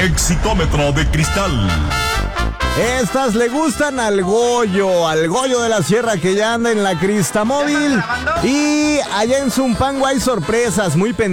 Exitómetro de cristal. Estas le gustan al Goyo de la Sierra, que ya anda en la Crista Móvil. Y allá en Zumpango hay sorpresas muy pendientes.